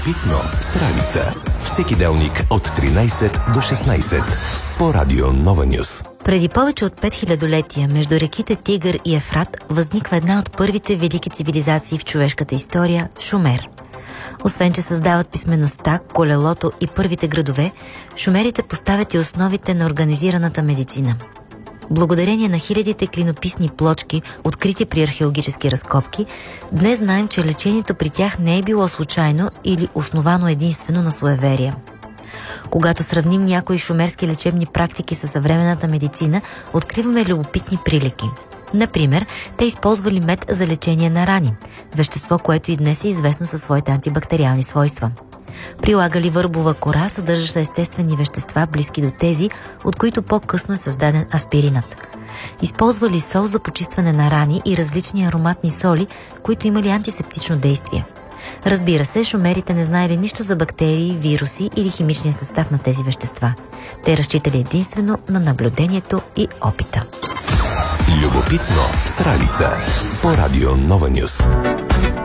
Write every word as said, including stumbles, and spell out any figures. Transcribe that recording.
Питно с Ралица. Всеки делник от тринайсет до шестнайсет по Радио Нова Нюс. Преди повече от пет хилядолетия между реките Тигър и Ефрат възниква една от първите велики цивилизации в човешката история – Шумер. Освен че създават писмеността, колелото и първите градове, шумерите поставят и основите на организираната медицина. Благодарение на хилядите клинописни плочки, открити при археологически разкопки, днес знаем, че лечението при тях не е било случайно или основано единствено на суеверия. Когато сравним някои шумерски лечебни практики със съвременната медицина, откриваме любопитни прилики. Например, те използвали мед за лечение на рани, вещество, което и днес е известно със своите антибактериални свойства. Прилагали върбова кора, съдържаща естествени вещества, близки до тези, от които по-късно е създаден аспиринът. Използвали сол за почистване на рани и различни ароматни соли, които имали антисептично действие. Разбира се, шумерите не знаели нищо за бактерии, вируси или химичния състав на тези вещества. Те разчитали единствено на наблюдението и опита. Любопитно с Ралица по Радио Нова Нюс.